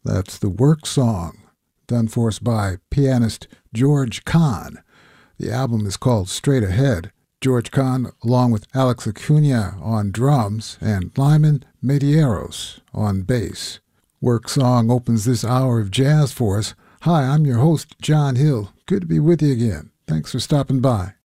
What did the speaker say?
That's the Work Song, done for us by pianist George Kahn. The album is called Straight Ahead. George Kahn, along with Alex Acuna on drums and Lyman Medeiros on bass. Work Song opens this hour of jazz for us. Hi, I'm your host, John Hill. Good to be with you again. Thanks for stopping by.